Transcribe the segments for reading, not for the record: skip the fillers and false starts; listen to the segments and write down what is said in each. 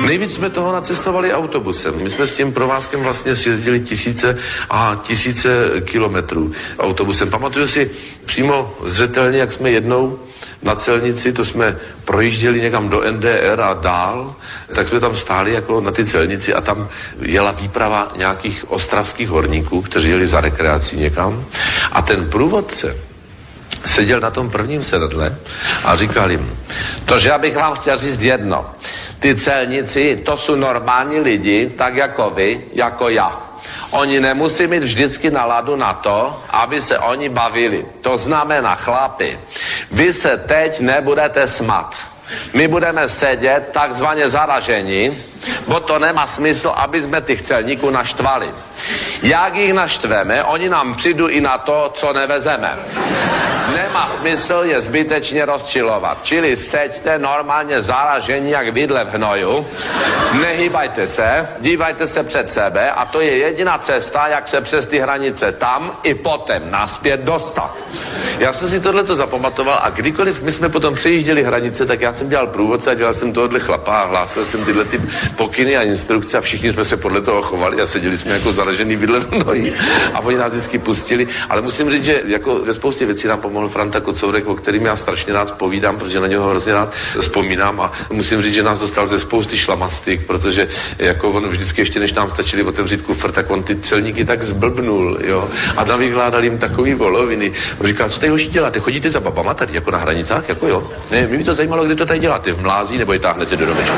Nejvíc jsme toho nacestovali autobusem. My jsme s tím provázkem vlastně sjezdili tisíce a tisíce kilometrů autobusem. Pamatuju si přímo zřetelně, jak jsme jednou na celnici, to jsme projížděli někam do NDR a dál, tak jsme tam stáli jako na ty celnici a tam jela výprava nějakých ostravských horníků, kteří jeli za rekreací někam a ten průvodce seděl na tom prvním sedadle a říkal jim, že já bych vám chtěl říct jedno. Ty celníci, to jsou normální lidi, tak jako vy, jako já. Oni nemusí mít vždycky náladu na to, aby se oni bavili. To znamená, chlapi, vy se teď nebudete smát. My budeme sedět takzvaně zaražení, bo to nemá smysl, aby jsme těch celníků naštvali. Jak jich naštveme, oni nám přijdu i na to, co nevezeme. Nemá smysl je zbytečně rozčilovat. Čili seďte normálně zaražení jak vidle v hnoju, nehýbajte se, dívajte se před sebe a to je jediná cesta, jak se přes ty hranice tam i potom naspět dostat. Já jsem si tohleto zapamatoval a kdykoliv my jsme potom přejížděli hranice, tak já jsem dělal průvodce a dělal jsem tohohle chlapa a hlásil jsem tyhle ty pokyny a instrukce a všichni jsme se podle toho chovali a seděli jsme jako zaražený vidle v hnoji a oni nás vždycky pustili, ale musím říct, že jako ve spoustě věcí nám pomohl Franta Kocourek, o kterým já strašně rád povídám, protože na něho hrozně rád vzpomínám a musím říct, že nás dostal ze spousty šlamastik, protože jako on vždycky ještě než nám stačili otevřít kufr, tak on ty celníky tak zblbnul, jo, a navykládal jim takový voloviny. On říká, co tady hoši děláte, chodíte za babama tady jako na hranicách, jako jo? Ne, mě by to zajímalo, kde to tady děláte, v Mlází nebo je táhnete do domečku.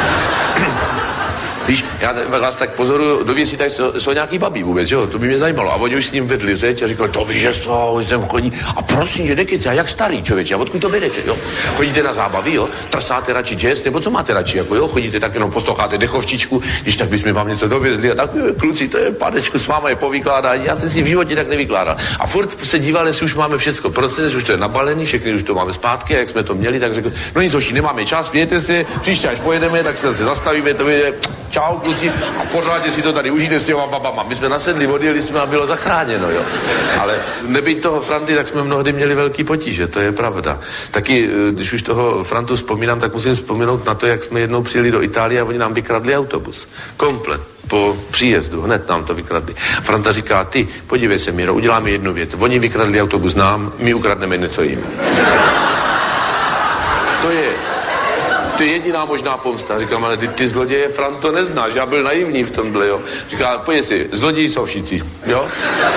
Víš, já vás tak pozoruju, dověsí tady jsou nějaký babí vůbec, jo, to by mě zajímalo. A oni už s ním vedli řeč a říkali, to víš, že jsou, jsem chodí. A prosím, že nekyce, a jak starý člověče, a odkud to vedete, jo? Chodíte na zábavy, jo? Trsáte radši jazz, nebo co máte radši, jako jo? Chodíte tak jenom posloucháte dechovčičku, když tak bychom vám něco dovězli a tak, kluci, to je panečku s váma je povykládání, já jsem si v životě tak nevykládal. A furt se díval, jestli už máme všecko proces, už to je nabalený, všechny už to máme zpátky, a jak jsme to měli, tak řekl, no nic hoši, nemáme čas, vějte si, příště až pojedeme, tak se zastavíme, to je čau, kluci, a pořádně si to tady užijte s těma babama. My jsme nasedli, odjeli jsme a bylo zachráněno, jo. Ale nebýt toho Franty, tak jsme mnohdy měli velký potíže, to je pravda. Taky, když už toho Frantu vzpomínám, tak musím vzpomenout na to, jak jsme jednou přijeli do Itálie a oni nám vykradli autobus. Komplet. Po příjezdu, hned nám to vykradli. Franta říká, ty, podívej se, Míro, uděláme jednu věc. Oni vykradli autobus nám, my ukradneme něco jim. To je jediná možná pomsta. Říkám, ale ty zloděje, Franto, neznáš, já byl naivní v tomhle, jo. Říká, pojď si, zloději jsou všichni, jo.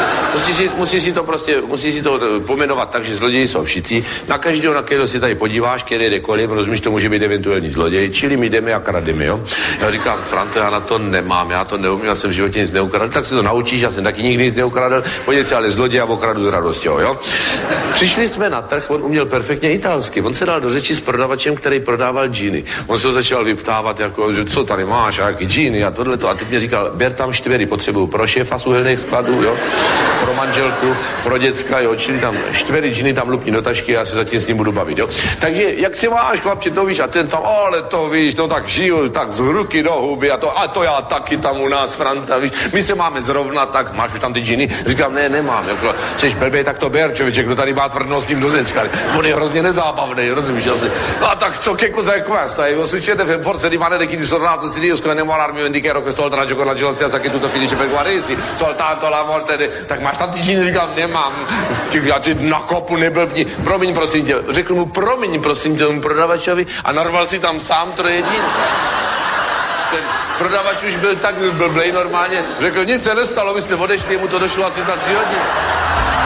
Musíš si to pomenovat tak, že zloději jsou všichni. Na každého, na kterého si tady podíváš, který jde kolem, rozumíš, to může být eventuální zloděj, čili my jdeme a krademe, jo. Já říkám, Franto, já na to nemám, já to neumím, já jsem v životě nic neukradl, tak si to naučíš, já jsem taky nikdy nic neukradl, pojď si, ale zloděj a okradu s radostí, jo. Přišli jsme na trh, on uměl perfektně italsky, on se dal do řeči s prodavačem, který prodával džíny. On se ho začal vyptávat, jako, že co tady máš, a jaký džíny a tohleto. A teď mě říkal, ber tam 4, potřebuju pro šéfa z uhelných skladů, jo, pro manželku, pro děcka, jo, čili tam 4 džíny tam lupni do tašky a já se zatím s ním budu bavit, jo. Takže, jak si máš, chlapče, to víš, a ten tam, ale to víš, to tak žiju, tak z ruky do huby, a to já taky tam u nás, Franta, víš, my se máme zrovna tak, máš už tam ty džíny? Říkám, ne, nemám, jako, jseš blbej, tak to ber, člověče, kdo tady má tvrdnost s tím do děcka, on je hrozně nezábavný, rozumíš, asi. No a tak co, che cosa è questa? Io succede forse rimane chi di sornato si riescono a innamorarmi vendi che ero questo oltre con la gelosia sa che tutto finisce per guarirsi soltanto la morte tak máš tam ty džíny, říkám, nemám. Já ti na kopu neblbni, promiň prosím tě, řekl mu promiň prosím tě tomu prodavačovi a narval si tam sám 3 džíny. Ten prodavač už byl tak blblej normálně, řekl, nic se nestalo, my jsme odešli, mu to došlo asi za 3 hodiny.